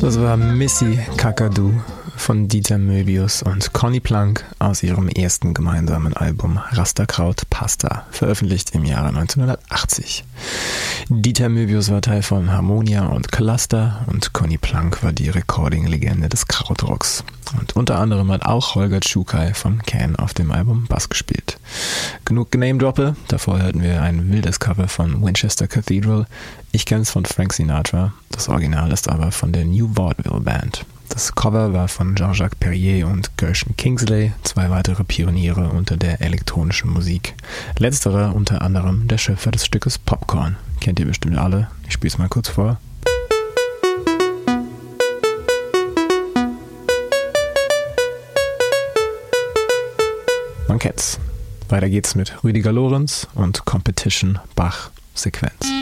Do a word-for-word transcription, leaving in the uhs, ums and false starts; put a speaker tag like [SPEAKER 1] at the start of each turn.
[SPEAKER 1] Das war Missy Kakadu von Dieter Möbius und Conny Plank aus ihrem ersten gemeinsamen Album Rasterkraut Pasta, veröffentlicht im Jahre neunzehnhundertachtzig. Dieter Möbius war Teil von Harmonia und Cluster und Conny Plank war die Recording-Legende des Krautrocks. Und unter anderem hat auch Holger Tschukai von Can auf dem Album Bass gespielt. Genug Gename-Droppe, davor hörten wir ein wildes Cover von Winchester Cathedral. Ich kenn's von Frank Sinatra, das Original ist aber von der New Vaudeville Band. Das Cover war von Jean-Jacques Perrier und Gershon Kingsley, zwei weitere Pioniere unter der elektronischen Musik. Letzterer unter anderem der Schöpfer des Stückes Popcorn. Kennt ihr bestimmt alle, ich spiel's mal kurz vor. Man kennt's. Weiter geht's mit Rüdiger Lorenz und Competition Bach Sequenz.